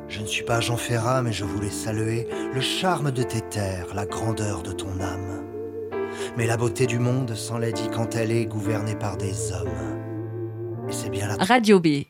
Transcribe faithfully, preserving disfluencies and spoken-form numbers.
Je ne suis pas Jean Ferrat, mais je voulais saluer le charme de tes terres, la grandeur de ton âme. Mais la beauté du monde s'enlaidit quand elle est gouvernée par des hommes. Et c'est bien la... Radio B.